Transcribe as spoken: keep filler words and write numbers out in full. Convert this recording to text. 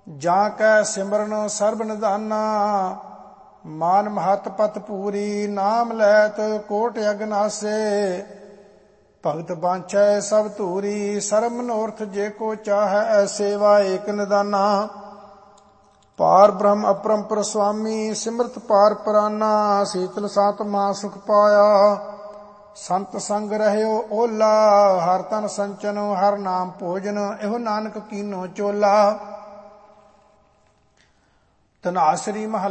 ਜਾਂ ਕੈ ਸਿਮਰਨ ਸਰਬ ਨਿਧਾਨਾ। ਮਾਨ ਮਹਤ ਪਤ ਪੂਰੀ ਨਾਮ ਲੈਤ ਕੋਟ ਅਗਨਾਸੇ। ਭਗਤ ਬਾਂਛੈ ਸਭ ਧੂਰੀ ਸਰਬ ਮਨੋਰਥ ਜੇ ਕੋ ਚਾਹੈ ਸੇਵਾ ਏਕ ਨਿਦਾਨਾ। ਪਾਰ ਬ੍ਰਹਮ ਅਪਰੰਪਰ ਸੁਆਮੀ ਸਿਮਰਤ ਪਾਰ ਪਰਾਨਾ। ਸੀਤਲ ਸਾਤ ਮਾਂ ਸੁਖ ਪਾਇਆ ਸੰਤ ਸੰਗ ਰਹਿਓ ਓਲਾ। ਹਰ ਤਨ ਸੰਚਨ ਹਰ ਨਾਮ ਭੋਜਨ ਇਹੋ ਨਾਨਕ ਕੀਨੋ ਚੋਲਾ। ਧਨਾਸਰੀ ਮਹੱਲਾ